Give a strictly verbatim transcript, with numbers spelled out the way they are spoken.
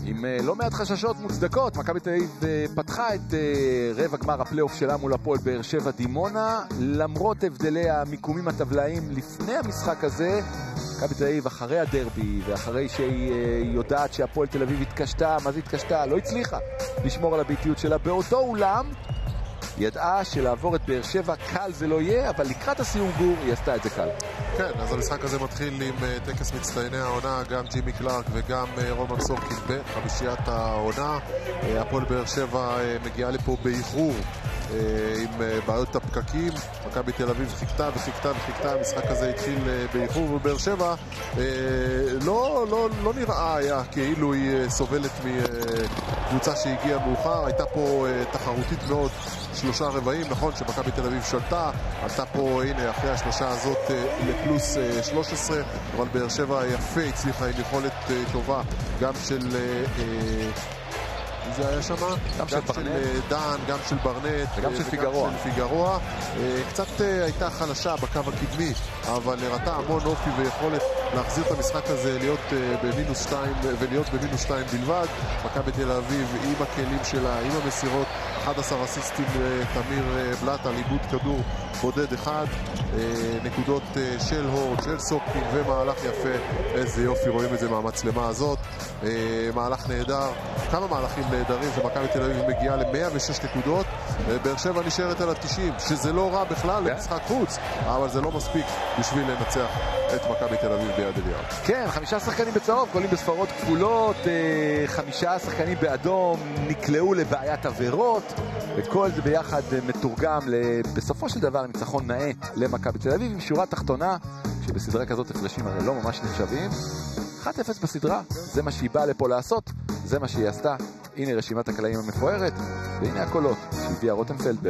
עם לא מעט חששות מוצדקות. מכבי תל אביב פתחה את רבע גמר הפלייאוף שלה מול הפועל באר שבע דימונה, למרות הבדלי המיקומים הטבלאיים לפני המשחק הזה. מכבי תל אביב אחרי הדרבי ואחרי שהיא יודעת שהפועל תל אביב התקשתה, מה זה התקשתה? לא הצליחה לשמור על הביתיות שלה באותו אולם. ידעה שלעבור את באר שבע קל זה לא יהיה, אבל לקראת הסיום גור היא עשתה את זה קל. כן, אז המשחק הזה מתחיל עם טקס מצטייני העונה, גם ג'ימי קלארק וגם רומן סורקין בחמישיית העונה. הפועל באר שבע מגיעה לפה באיחור עם בעיות הפקקים. מכבי תל אביב חיכתה וחיכתה וחיכתה, המשחק הזה התחיל באיחור, ובאר שבע לא, לא, לא נראה היה כאילו היא סובלת מקבוצה שהגיעה מאוחר. הייתה פה תחרותית מאוד, שלושה רבעים, נכון שמכבי תל אביב שלטה, עלתה פה הנה אחרי השלושה הזאת לפלוס שלוש עשרה, אבל באר שבע יפה הצליחה עם יכולת טובה גם של זה היה שמה, גם של דן, גם של ברנט וגם של פיגרוע. פיגרוע. קצת הייתה חלשה בקו הקדמי, אבל הראתה המון אופי ויכולת להחזיר את המשחק הזה להיות במינוס שתיים ולהיות במינוס שתיים בלבד. מכבי תל אביב עם הכלים שלה, עם המסירות, אחד עשר אסיסטים תמיר בלט על איבוד כדור בודד אחד, נקודות של הורד, של סופקין ומהלך יפה. איזה יופי, רואים את זה מהמצלמה הזאת, מהלך נהדר, כמה מהלכים נהדרים שמכבי תל אביב מגיעה ל-מאה ושש נקודות, באר שבע נשארת על ה-תשעים, שזה לא רע בכלל למשחק חוץ, אבל זה לא מספיק בשביל לנצח את מכבי תל אביב ביד אליהו. כן, חמישה שחקנים בצהוב, גולים בספרות כפולות, חמישה שחקנים באדום נקלעו לבעיית עבירות, וכל זה ביחד מתורגם בסופו של דבר לניצחון נאה למכבי תל אביב, עם שורה תחתונה שבסדרה כזאת הפרשים הרי לא ממש נחשבים. אחת אפס בסדרה, זה מה שהיא באה לפה לעשות, זה מה שהיא עשתה. הנה רשימת הקלעים המפוארת, והנה הקולות שהביאה רותם פלדברג.